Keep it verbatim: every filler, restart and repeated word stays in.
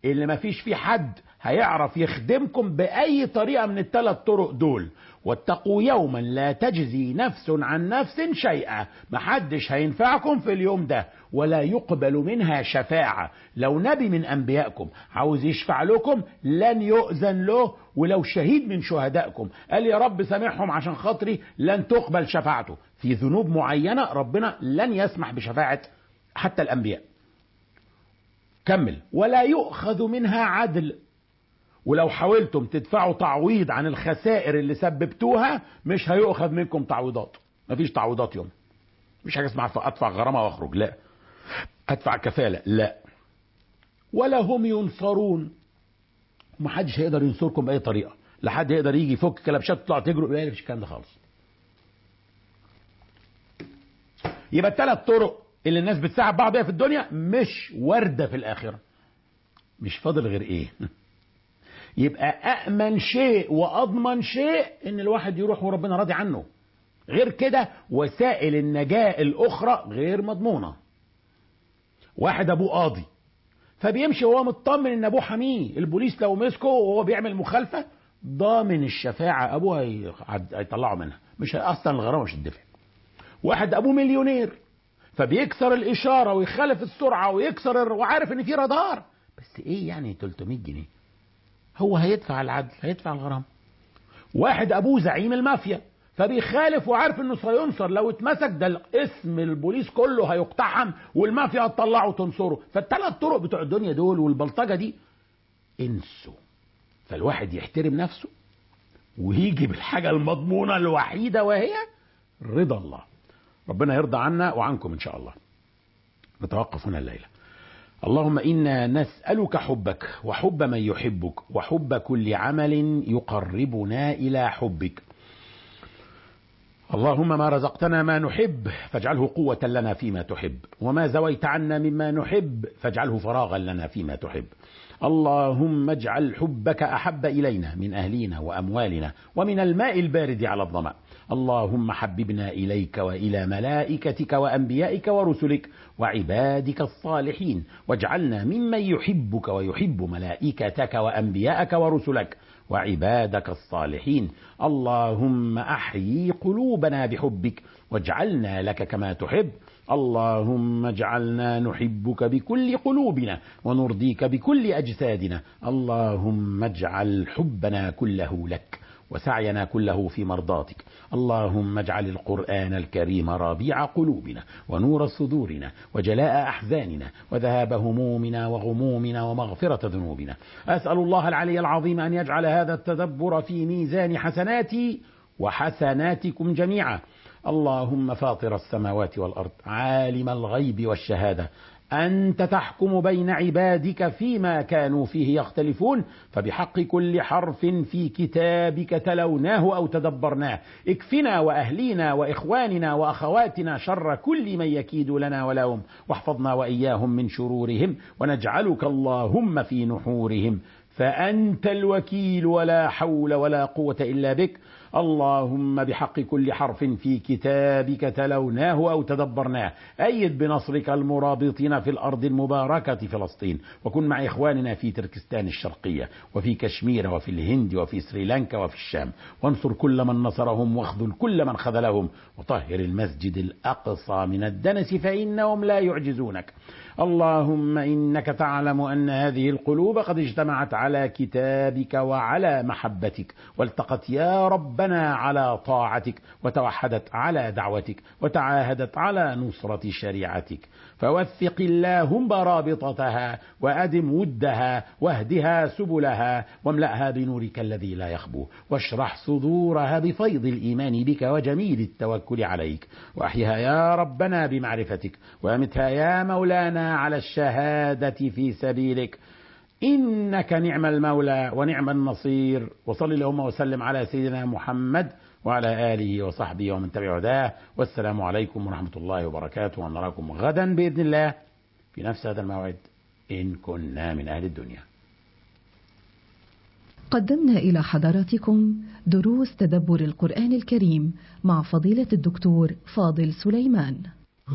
اللي مفيش فيه حد هيعرف يخدمكم بأي طريقة من الثلاث طرق دول. واتقوا يوما لا تجزي نفس عن نفس شيئا، محدش هينفعكم في اليوم ده ولا يقبل منها شفاعة. لو نبي من أنبيائكم عاوز يشفع لكم لن يؤذن له، ولو شهيد من شهدائكم قال يا رب سامحهم عشان خاطري لن تقبل شفاعته. في ذنوب معينة ربنا لن يسمح بشفاعة حتى الأنبياء. كمل. ولا يؤخذ منها عدل، ولو حاولتم تدفعوا تعويض عن الخسائر اللي سببتوها مش هيؤخذ منكم تعويضات. مفيش تعويضات يوم. مش حاجة اسمها ادفع غرامة واخرج، لا. ادفع كفالة، لا. ولا هم ينصرون، محدش هيقدر ينصركم بأي طريقة. لا حد يقدر يجي يفك كلبشات تطلع تجروا، لا مفيش الكلام ده خالص. يبقى الثلاث طرق اللي الناس بتساعد بعض بيها في الدنيا مش واردة في الآخرة. مش فاضل غير ايه؟ يبقى أأمن شيء وأضمن شيء إن الواحد يروح وربنا راضي عنه. غير كده وسائل النجاة الأخرى غير مضمونة. واحد أبوه قاضي فبيمشي وهو مطمن إن أبوه حميه، البوليس لو مسكه وهو بيعمل مخالفة ضامن الشفاعة، أبوه هيطلعه منها، مش أصلا الغرامة مش هتدفع. واحد أبوه مليونير فبيكسر الإشارة ويخالف السرعة ويكسر، وعارف إن في رادار، بس إيه يعني ثلاثمية جنيه، هو هيدفع العدل، هيدفع الغرامة. واحد أبوه زعيم المافيا فبيخالف وعارف إنه سينصر، لو اتمسك ده اسم البوليس كله هيقتحم والمافيا هتطلعه وتنصره. فالثلاث طرق بتوع الدنيا دول والبلطجة دي انسوا. فالواحد يحترم نفسه ويجي بالحاجة المضمونة الوحيدة وهي رضا الله. ربنا يرضى عنا وعنكم إن شاء الله. نتوقف هنا الليلة. اللهم إنا نسألك حبك وحب من يحبك وحب كل عمل يقربنا إلى حبك. اللهم ما رزقتنا ما نحب فاجعله قوة لنا فيما تحب، وما زويت عنا مما نحب فاجعله فراغا لنا فيما تحب. اللهم اجعل حبك أحب إلينا من أهلنا وأموالنا ومن الماء البارد على الظمأ. اللهم حببنا إليك وإلى ملائكتك وأنبيائك ورسلك وعبادك الصالحين، واجعلنا ممن يحبك ويحب ملائكتك وأنبيائك ورسلك وعبادك الصالحين. اللهم أحيي قلوبنا بحبك واجعلنا لك كما تحب. اللهم اجعلنا نحبك بكل قلوبنا ونرضيك بكل أجسادنا. اللهم اجعل حبنا كله لك وسعينا كله في مرضاتك. اللهم اجعل القرآن الكريم ربيع قلوبنا ونور صدورنا وجلاء أحزاننا وذهاب همومنا وغمومنا ومغفرة ذنوبنا. أسأل الله العلي العظيم أن يجعل هذا التدبر في ميزان حسناتي وحسناتكم جميعا. اللهم فاطر السماوات والأرض عالم الغيب والشهادة، أنت تحكم بين عبادك فيما كانوا فيه يختلفون، فبحق كل حرف في كتابك تلوناه أو تدبرناه اكفنا وأهلينا وإخواننا وأخواتنا شر كل من يكيد لنا ولهم، واحفظنا وإياهم من شرورهم، ونجعلك اللهم في نحورهم، فأنت الوكيل ولا حول ولا قوة إلا بك. اللهم بحق كل حرف في كتابك تلوناه أو تدبرناه أيد بنصرك المرابطين في الأرض المباركة فلسطين، وكن مع إخواننا في تركستان الشرقية وفي كشمير وفي الهند وفي سريلانكا وفي الشام، وانصر كل من نصرهم واخذل كل من خذلهم، وطهر المسجد الأقصى من الدنس فإنهم لا يعجزونك. اللهم إنك تعلم أن هذه القلوب قد اجتمعت على كتابك وعلى محبتك، والتقت يا ربنا على طاعتك، وتوحدت على دعوتك، وتعاهدت على نصرة شريعتك، فوثق اللهم رابطتها وأدم ودها واهدها سبلها واملأها بنورك الذي لا يخبو، واشرح صدورها بفيض الإيمان بك وجميل التوكل عليك، وأحيها يا ربنا بمعرفتك، وأمتها يا مولانا على الشهادة في سبيلك، إنك نعم المولى ونعم النصير. وصل اللهم وسلم على سيدنا محمد وعلى آله وصحبه ومن تبع هداه، والسلام عليكم ورحمة الله وبركاته، ونراكم غدا بإذن الله في نفس هذا الموعد إن كنا من أهل الدنيا. قدمنا إلى حضراتكم دروس تدبر القرآن الكريم مع فضيلة الدكتور فاضل سليمان.